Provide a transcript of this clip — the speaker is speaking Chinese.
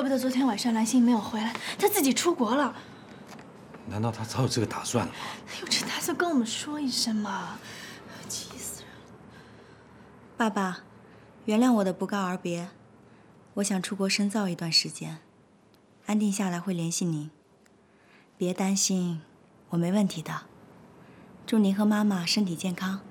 怪不得昨天晚上兰心没有回来，她自己出国了。 难道他早有这个打算了吗？ 有这打算跟我们说一声嘛？气死人了！ 爸爸，原谅我的不告而别，我想出国深造一段时间，安定下来会联系您。别担心，我没问题的。祝您和妈妈身体健康。